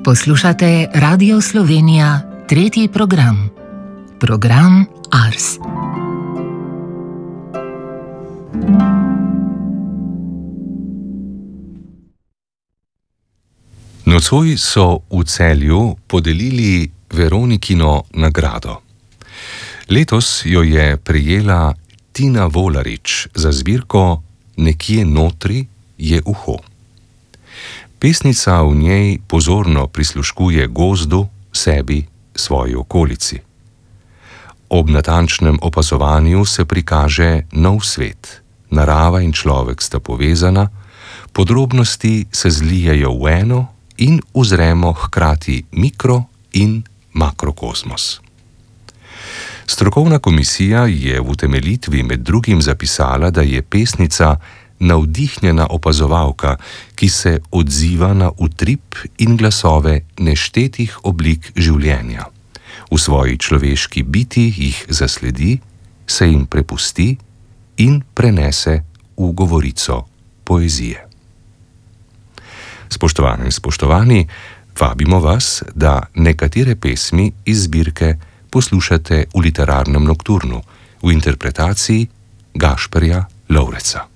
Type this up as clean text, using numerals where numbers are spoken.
Poslušate Radio Slovenija, tretji program. Program Ars. Nocoj so v Celju podelili Veronikino nagrado. Letos jo je prejela Tina Volarič za zbirko Nekje notri je uho. Pesnica v njej pozorno prisluškuje gozdu, sebi, svoji okolici. Ob natančnem opazovanju se prikaže nov svet. Narava in človek sta povezana, podrobnosti se zlijejo v eno in uzremo hkrati mikro- in makrokozmos. Strokovna komisija je v utemeljitvi med drugim zapisala, da je pesnica navdihnjena opazovalka, ki se odziva na utrip in glasove neštetih oblik življenja. V svoji človeški biti jih zasledi, se jim prepusti in prenese v govorico poezije. Spoštovane in spoštovani, vabimo vas, da nekatere pesmi iz zbirke poslušate v literarnem nokturnu v interpretaciji Gašperja Lovreca.